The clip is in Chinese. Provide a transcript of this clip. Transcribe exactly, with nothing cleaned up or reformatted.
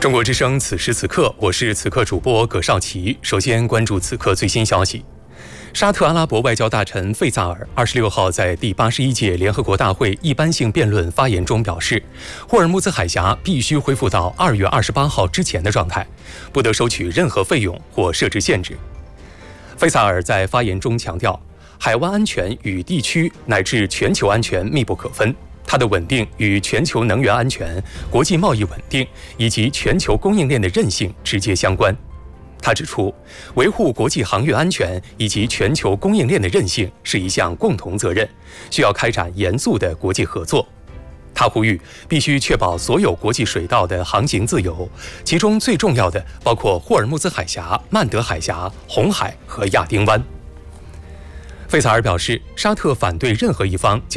中国之声，此时此刻，我是此刻主播葛绍奇。首先关注此刻最新消息。沙特阿拉伯外交大臣费萨尔二十六号在第八十一届联合国大会一般性辩论发言中表示，霍尔木兹海峡必须恢复到二月二十八号之前的状态，不得收取任何费用或设置限制。费萨尔在发言中强调，海湾安全与地区乃至全球安全密不可分。它的稳定与全球能源安全、国际贸易稳定以及全球供应链的韧性直接相关。他指出，维护国际航运安全以及全球供应链的韧性是一项共同责任，需要开展严肃的国际合作。他呼吁必须确保所有国际水道的航行自由，其中最重要的包括霍尔木兹海峡、曼德海峡、红海和亚丁湾。费萨尔表示，沙特反对任何一方